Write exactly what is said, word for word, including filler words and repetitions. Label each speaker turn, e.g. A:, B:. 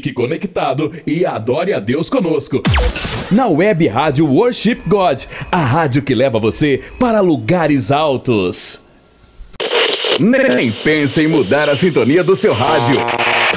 A: Fique conectado e adore a Deus conosco. Na Web Rádio Worship God, a rádio que leva você para lugares altos. Nem pense em mudar a sintonia do seu rádio.